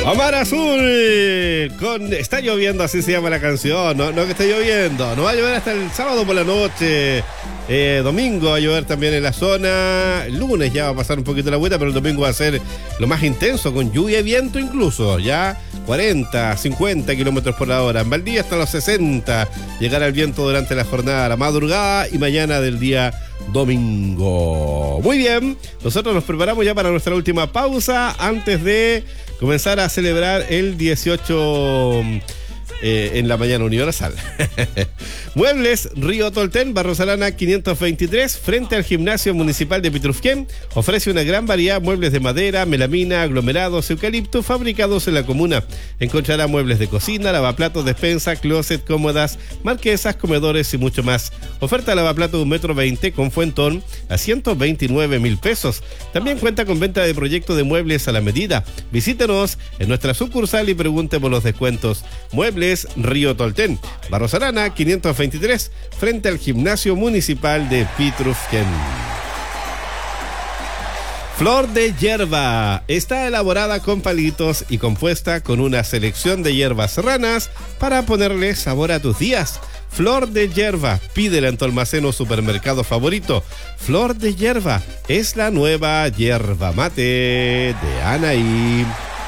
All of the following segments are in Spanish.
Mar Azul con Está lloviendo, así se llama la canción. No que esté lloviendo, no va a llover hasta el sábado por la noche. Domingo va a llover también en la zona. El lunes ya va a pasar un poquito la vuelta, pero el domingo va a ser lo más intenso, con lluvia y viento incluso. Ya 40, 50 kilómetros por la hora. En Valdivia hasta los 60 llegará el viento durante la jornada, la madrugada y mañana del día domingo. Muy bien, nosotros nos preparamos ya para nuestra última pausa antes de comenzar a celebrar el 18 en la mañana universal. Muebles Río Tolten, Barros Arana 523, frente al Gimnasio Municipal de Pitrufquén. Ofrece una gran variedad de muebles de madera, melamina, aglomerados, eucalipto, fabricados en la comuna. Encontrará muebles de cocina, lavaplatos, despensa, closet, cómodas, marquesas, comedores y mucho más. Oferta lavaplato de 1,20 m con fuentón a 129,000 pesos. También cuenta con venta de proyectos de muebles a la medida. Visítenos en nuestra sucursal y pregunte por los descuentos. Muebles Río Tolten, Barros Arana 523, frente al Gimnasio Municipal de Pitrufquén. Flor de hierba está elaborada con palitos y compuesta con una selección de hierbas serranas para ponerle sabor a tus días. Flor de hierba, pídela en tu almacén o supermercado favorito. Flor de hierba es la nueva yerba mate de Anaí.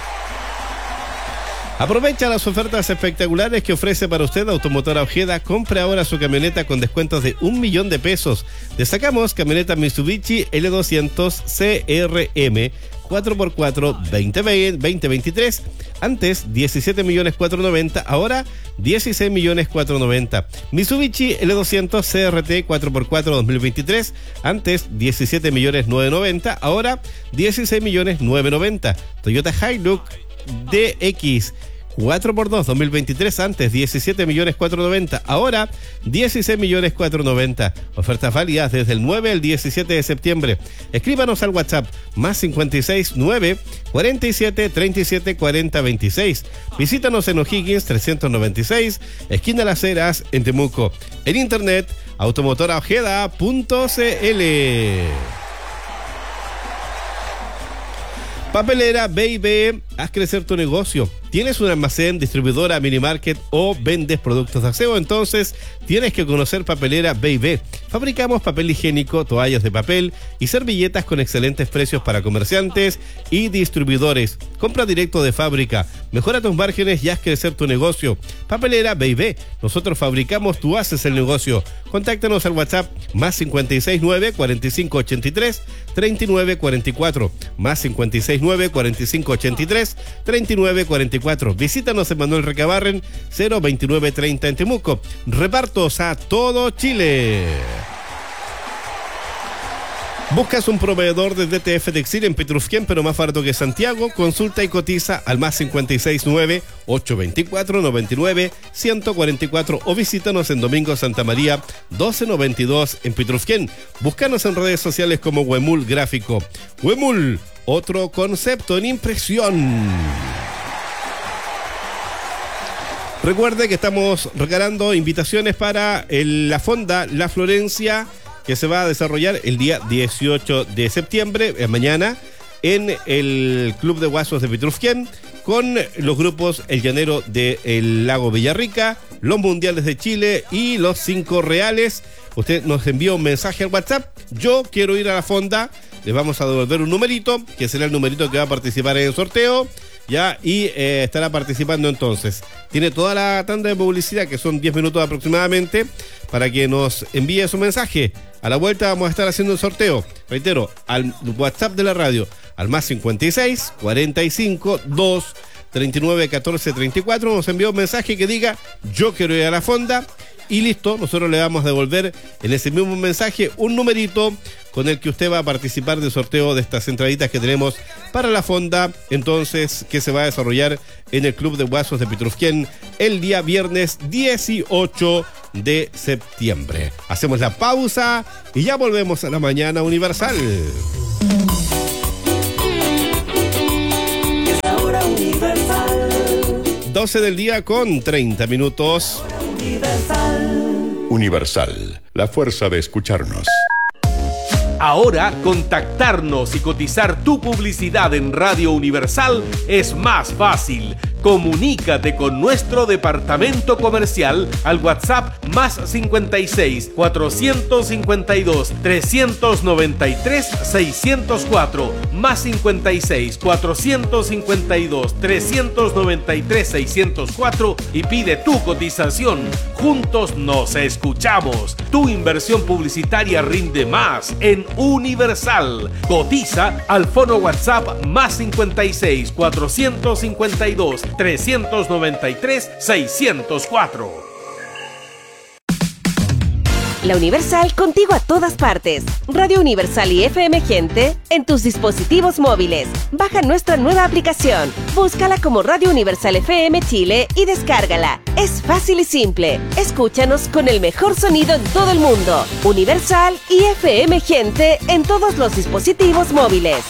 Aprovecha las ofertas espectaculares que ofrece para usted Automotora Ojeda. Compre ahora su camioneta con descuentos de 1 millón de pesos. Destacamos camioneta Mitsubishi L200 CRM 4x4 2023. Antes 17.490.000, ahora 16.490.000. Mitsubishi L200 CRT 4x4 2023. Antes 17.990.000, ahora 16.990.000. Toyota Hilux DX 4x2 2023, antes 17.490.000, ahora 16.490.000. Ofertas válidas desde el 9 al 17 de septiembre. Escríbanos al WhatsApp más 56 9 47 37 40 26. Visítanos en O'Higgins 396, esquina Las Heras, en Temuco. En internet, automotoraojeda.cl. Papelera B&B, haz crecer tu negocio. ¿Tienes un almacén, distribuidora, minimarket o vendes productos de aseo? Entonces tienes que conocer Papelera B&B. Fabricamos papel higiénico, toallas de papel y servilletas con excelentes precios para comerciantes y distribuidores. Compra directo de fábrica. Mejora tus márgenes y haz crecer tu negocio. Papelera B&B. Nosotros fabricamos, tú haces el negocio. Contáctanos al WhatsApp más 569 4583 3944, más 569 4583 3944. Visítanos en Manuel Recabarren 02930 en Temuco. Repartos a todo Chile. ¿Buscas un proveedor de DTF Textil en Pitrufquén, pero más barato que Santiago? Consulta y cotiza al más 569 824 99 144 o visítanos en Domingo Santa María 1292 en Pitrufquén. Búscanos en redes sociales como Huemul Gráfico. Huemul, otro concepto en impresión. Recuerde que estamos regalando invitaciones para la fonda La Florencia, que se va a desarrollar el día 18 de septiembre, mañana, en el Club de Guasos de Pitrufquén, con los grupos El Llanero del Lago Villarrica, Los Mundiales de Chile y Los 5 Reales. Usted nos envía un mensaje al WhatsApp: yo quiero ir a la fonda. Les vamos a devolver un numerito, que será el numerito que va a participar en el sorteo. Ya, y estará participando entonces. Tiene toda la tanda de publicidad, que son 10 minutos aproximadamente, para que nos envíe su mensaje. A la vuelta vamos a estar haciendo el sorteo. Reitero, al WhatsApp de la radio, al más 56 45 2 39 14 34. Nos envía un mensaje que diga: yo quiero ir a la fonda. Y listo, nosotros le vamos a devolver en ese mismo mensaje un numerito con el que usted va a participar del sorteo de estas entraditas que tenemos para la fonda, entonces, que se va a desarrollar en el Club de Guasos de Pitrufquén el día viernes 18 de septiembre. Hacemos la pausa y ya volvemos a la mañana universal. Es la hora universal. 12 del día con 30 minutos. Universal. Universal, la fuerza de escucharnos. Ahora, contactarnos y cotizar tu publicidad en Radio Universal es más fácil. Comunícate con nuestro departamento comercial al WhatsApp más 56 452 393 604 más 56 452 393 604 y pide tu cotización. Juntos nos escuchamos. Tu inversión publicitaria rinde más en Universal. Cotiza al fono WhatsApp más 56 452 393 604. La Universal contigo a todas partes. Radio Universal y FM Gente en tus dispositivos móviles. Baja nuestra nueva aplicación. Búscala como Radio Universal FM Chile y descárgala. Es fácil y simple. Escúchanos con el mejor sonido en todo el mundo. Universal y FM Gente en todos los dispositivos móviles.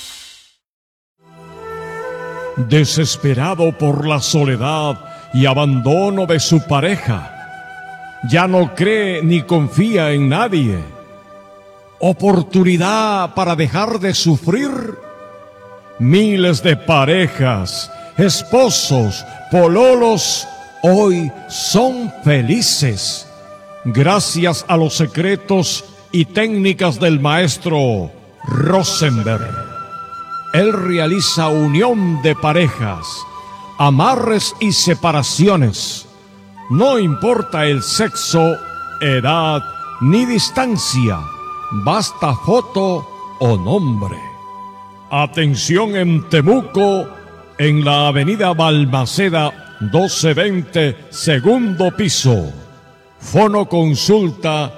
Desesperado por la soledad y abandono de su pareja, ya no cree ni confía en nadie. Oportunidad para dejar de sufrir. Miles de parejas, esposos, pololos, hoy son felices gracias a los secretos y técnicas del maestro Rosenberg. Él realiza unión de parejas, amarres y separaciones. No importa el sexo, edad ni distancia, basta foto o nombre. Atención en Temuco, en la avenida Balmaceda 1220, segundo piso. Fono consulta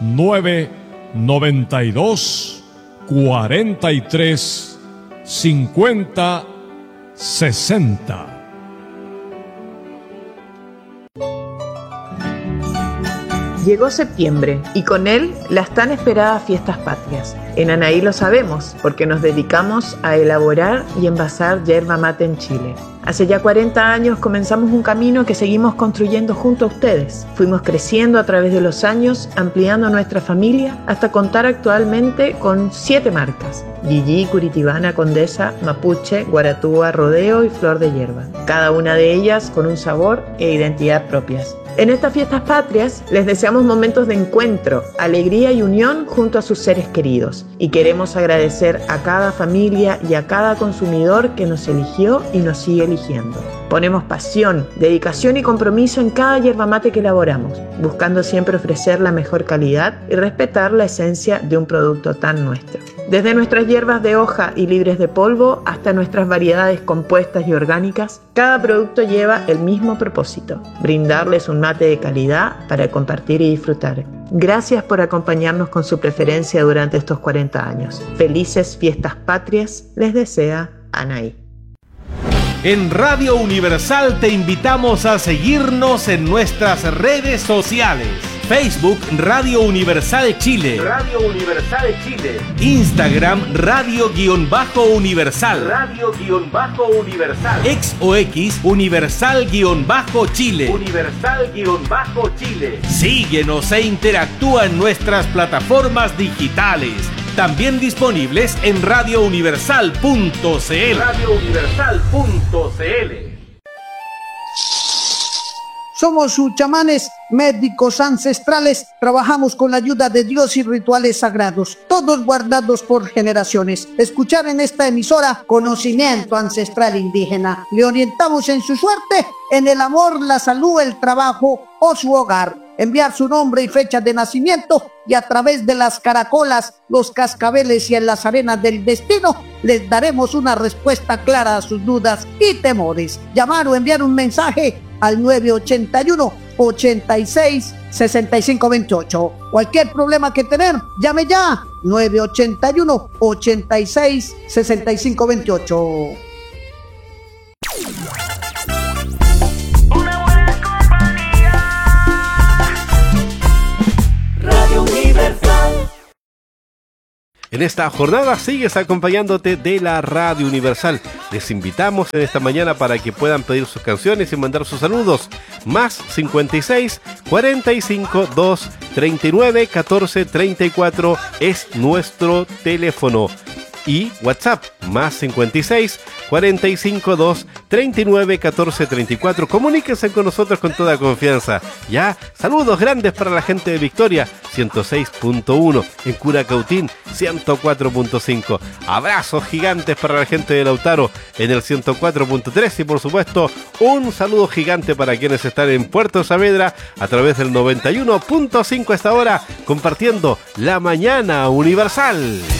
992 43 50 60. Llegó septiembre y con él las tan esperadas fiestas patrias. En Anaí lo sabemos porque nos dedicamos a elaborar y envasar yerba mate en Chile. Hace ya 40 años comenzamos un camino que seguimos construyendo junto a ustedes. Fuimos creciendo a través de los años, ampliando nuestra familia hasta contar actualmente con 7 marcas: Gigi, Curitibana, Condesa, Mapuche, Guaratúa, Rodeo y Flor de Hierba. Cada una de ellas con un sabor e identidad propias. En estas fiestas patrias les deseamos momentos de encuentro, alegría y unión junto a sus seres queridos. Y queremos agradecer a cada familia y a cada consumidor que nos eligió y nos sigue eligiendo. Ponemos pasión, dedicación y compromiso en cada yerba mate que elaboramos, buscando siempre ofrecer la mejor calidad y respetar la esencia de un producto tan nuestro. Desde nuestras hierbas de hoja y libres de polvo hasta nuestras variedades compuestas y orgánicas, cada producto lleva el mismo propósito: brindarles un mate de calidad para compartir y disfrutar. Gracias por acompañarnos con su preferencia durante estos 40 años. Felices fiestas patrias les desea Anaí. En Radio Universal te invitamos a seguirnos en nuestras redes sociales. Facebook Radio Universal Chile. Radio Universal Chile. Instagram Radio-Universal. Radio-Universal. X o X Universal-Chile. Universal-Chile. Síguenos e interactúa en nuestras plataformas digitales. También disponibles en radiouniversal.cl. radiouniversal.cl. Somos chamanes, médicos ancestrales, trabajamos con la ayuda de Dios y rituales sagrados, todos guardados por generaciones. Escuchar en esta emisora conocimiento ancestral indígena. Le orientamos en su suerte, en el amor, la salud, el trabajo o su hogar. Enviar su nombre y fecha de nacimiento y a través de las caracolas, los cascabeles y en las arenas del destino les daremos una respuesta clara a sus dudas y temores. Llamar o enviar un mensaje al 981 86 65 28. Cualquier problema que tener, llame ya 981 86 65 28. En esta jornada sigues acompañándote de la Radio Universal. Les invitamos en esta mañana para que puedan pedir sus canciones y mandar sus saludos. Más 56 45 2 39 14 34 es nuestro teléfono. Y WhatsApp, más 56 45 2 39 14 34. Comuníquense con nosotros con toda confianza. Ya, saludos grandes para la gente de Victoria, 106.1, en Curacautín, 104.5. Abrazos gigantes para la gente de Lautaro, en el 104.3. Y por supuesto, un saludo gigante para quienes están en Puerto Saavedra, a través del 91.5 a esta hora, compartiendo La Mañana Universal.